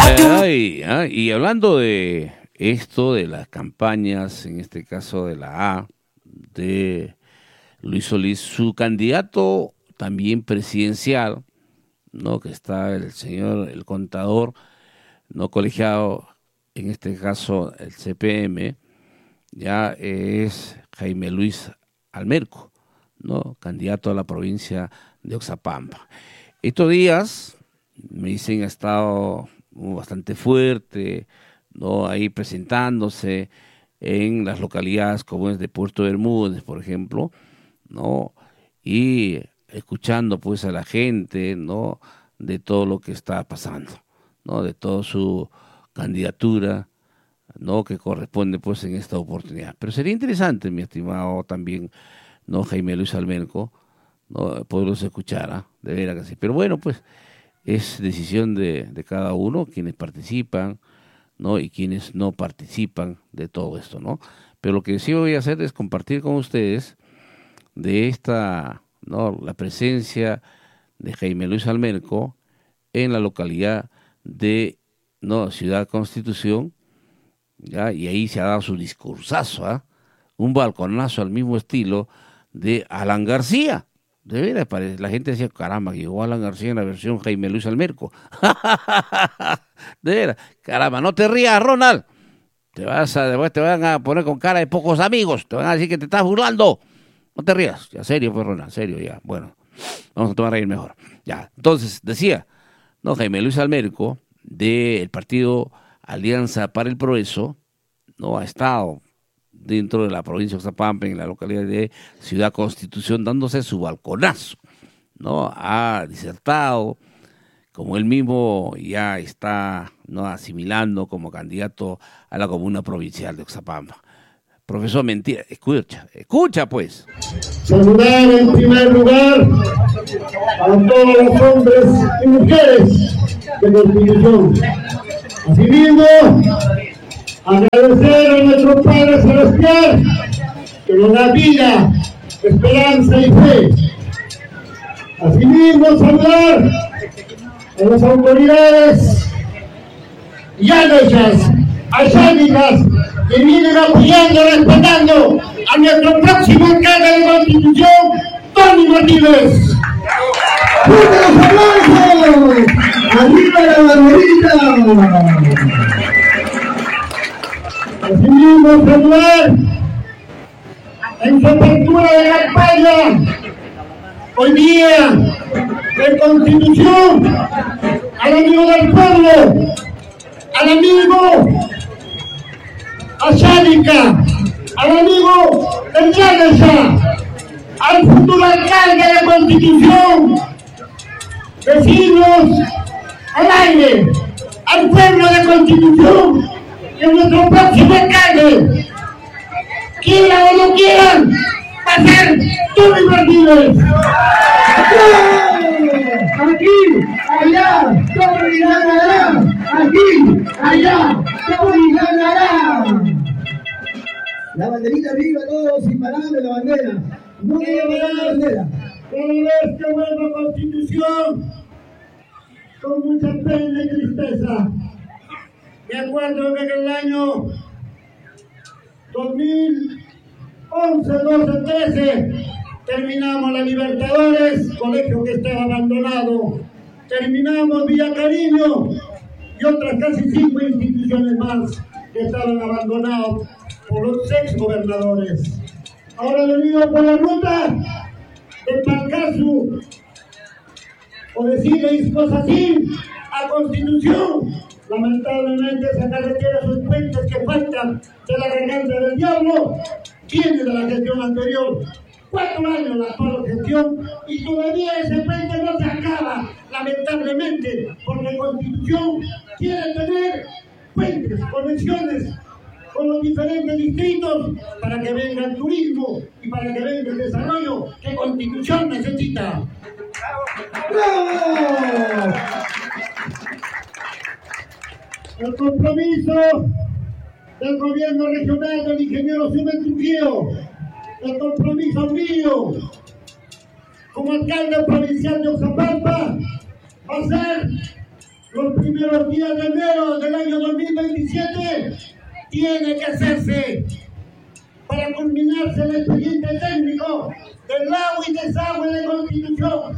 Y hablando de esto, de las campañas, en este caso de la A, de Luis Solís, su candidato también presidencial, ¿no? Que está el señor, el contador, no colegiado, en este caso el CPM, ya es Jaime Luis Almerco, ¿no? Candidato a la provincia de Oxapampa. Estos días, me dicen, ha estado bastante fuerte, ¿no? Ahí presentándose en las localidades como es de Puerto Bermúdez, por ejemplo, ¿no? Y escuchando pues a la gente, ¿no? De todo lo que está pasando, ¿no? De toda su candidatura, ¿no? Que corresponde pues en esta oportunidad. Pero sería interesante, mi estimado también, ¿no? Jaime Luis Almerco, ¿no? Poderlos escuchar, ¿eh? De veras que sí. Pero bueno, pues es decisión de cada uno, quienes participan, ¿no? Y quienes no participan de todo esto, ¿no? Pero lo que sí voy a hacer es compartir con ustedes de esta, ¿no? La presencia de Jaime Luis Almerco en la localidad de, ¿no? Ciudad Constitución, ¿ya? Y ahí se ha dado su discursazo, ¿eh? Un balconazo al mismo estilo de Alan García. De veras, la gente decía, caramba, llegó Alan García en la versión Jaime Luis Almerco. De veras, caramba, no te rías, Ronald. Después te van a poner con cara de pocos amigos. Te van a decir que te estás burlando. No te rías. Ya, serio, pues, Ronald, serio, ya. Bueno, vamos a tomar a reír mejor. Ya, entonces, decía, no, Jaime Luis Almerco, del partido Alianza para el Progreso, no ha estado dentro de la provincia de Oxapampa, en la localidad de Ciudad Constitución, dándose su balconazo, ¿no? Ha disertado, como él mismo ya está, ¿no? Asimilando como candidato a la comuna provincial de Oxapampa. Profesor, mentira, escucha pues. Saludar en primer lugar a todos los hombres y mujeres de Constitución. Asimismo, agradecer a nuestro Padre Celestial que nos da vida, esperanza y fe. Asimismo, saludar a las autoridades yanechas, ayánicas, que vienen apoyando, respetando a nuestro próximo alcalde de Constitución, Tony Martínez. ¡Fuerte los aplausos! ¡Arriba la banderita! Asimismo, saludar en su apertura de campaña hoy día de Constitución al amigo del pueblo, al amigo Ayánica, al amigo del Yanesha, al futuro alcalde de Constitución, vecinos al aire, al pueblo de Constitución, que nuestro próximo alcalde, quieran o no quieran, va a ser Tony Martínez. Aquí, allá, Tony ganará. Aquí, allá, Tony ganará. La banderita arriba, todos imparable la bandera. No quiero la bandera. Cada vez que vuelvo a Constitución, con mucha pena y tristeza, me acuerdo que en el año 2011, 12, 13, terminamos la Libertadores, colegio que estaba abandonado, terminamos Villa Cariño y otras casi 5 instituciones más que estaban abandonados por los ex-gobernadores. Ahora venido por la ruta de Palcazu, o decirle Iscosacín, a Constitución. Lamentablemente esa carretera, esos puentes que faltan de la garganta del diablo, viene de la gestión anterior. 4 años la actual gestión y todavía ese puente no se acaba, lamentablemente, porque Constitución quiere tener puentes, conexiones con los diferentes distritos para que venga el turismo y para que venga el desarrollo que Constitución necesita. ¡Bravo! El compromiso del gobierno regional del ingeniero Zubel Trujillo, el compromiso mío como alcalde provincial de Oxapampa va a ser los primeros días de enero del año 2027 tiene que hacerse para culminarse el expediente técnico del agua y desagüe de Constitución.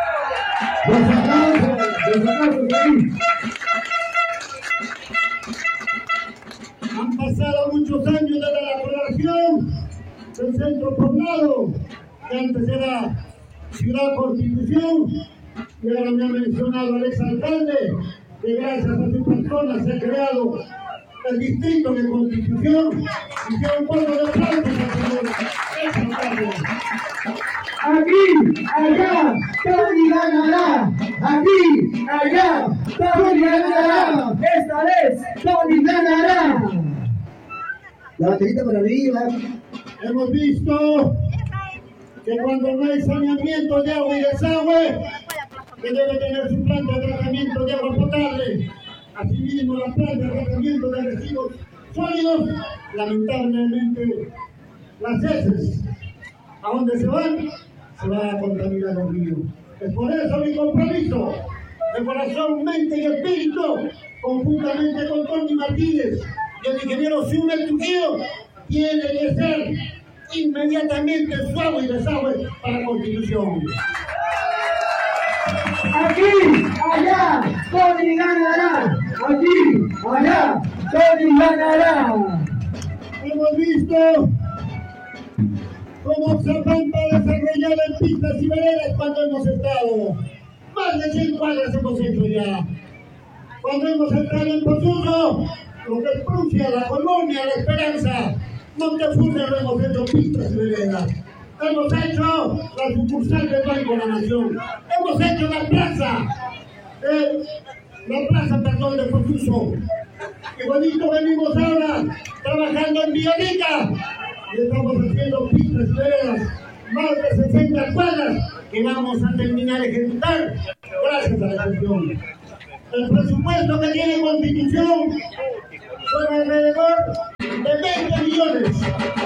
Han pasado muchos años desde la aprobación del Centro Poblado, que antes era Ciudad Constitución, y ahora me ha mencionado el exalcalde, que gracias a su persona se ha creado el distrito de Constitución, y que un pueblo de aplausos al exalcalde. Aquí, allá, Tony ganará. Aquí, allá, Tony ganará. Esta vez, Tony ganará. La baterita por arriba. Hemos visto que cuando no hay saneamiento de agua y desagüe, que debe tener su planta de tratamiento de agua potable, asimismo la planta de tratamiento de residuos sólidos, lamentablemente las heces, ¿a dónde se van? Se va a contaminar los ríos. Es por eso mi compromiso de corazón, mente y espíritu, conjuntamente con Tony Martínez y el ingeniero Siumel Trujillo, tiene que ser inmediatamente su agua y desagüe para Constitución. Aquí, allá, Tony ganará. Aquí, allá, Tony ganará. Hemos visto cómo Zapampa ha desarrollado en pistas y veredas cuando hemos estado. Más de 100 cuadras hemos hecho ya. Cuando hemos entrado en Pozuzo, lo que es Prusia, La Colonia, La Esperanza, Montefurre, lo hemos hecho pistas y veredas. Hemos hecho la sucursal del Banco de la Nación. Hemos hecho la plaza de Pozuzo. Igualito venimos ahora trabajando en Villarrica. Y estamos haciendo pistas y veredas, más de 60 cuadras que vamos a terminar de ejecutar gracias a la gestión. El presupuesto que tiene Constitución son alrededor de 20 millones.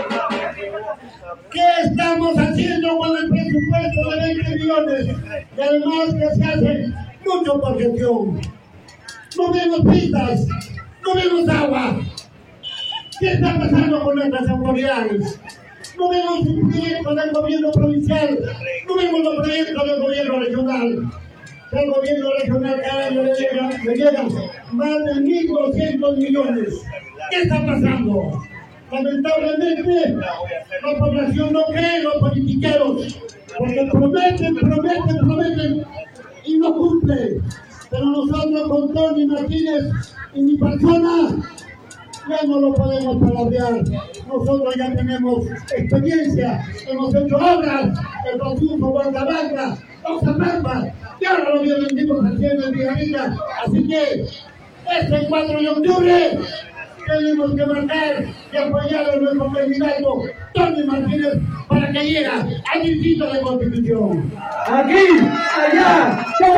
¿Qué estamos haciendo con el presupuesto de 20 millones? Y además que se hace mucho por gestión. No vemos pistas, no vemos agua. ¿Qué está pasando con nuestras autoridades? No vemos un proyecto del gobierno provincial, no vemos los proyectos del gobierno regional. El gobierno regional cada año le llegan más de 1.200 millones. ¿Qué está pasando? Lamentablemente, la población no cree en los politiqueros, porque prometen y no cumplen. Pero nosotros con Tony Martínez y mi persona, ya no lo podemos palabrear. Nosotros ya tenemos experiencia, hemos hecho obras, el Pozuzo, Guardabanga, Oxapampa, y ahora lo venimos haciendo en Villarrica. Así que este 4 de octubre tenemos que marcar y apoyar a nuestro candidato Tony Martínez para que llegue al distrito de Constitución. Aquí, allá,